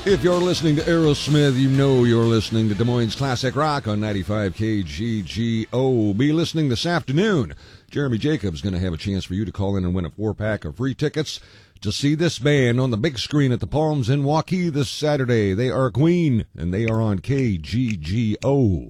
If you're listening to Aerosmith, you know you're listening to Des Moines Classic Rock on 95 KGGO. Be listening this afternoon. Jeremy Jacobs going to have a chance for you to call in and win a 4-pack of free tickets to see this band on the big screen at the Palms in Waukee this Saturday. They are Queen, and they are on KGGO.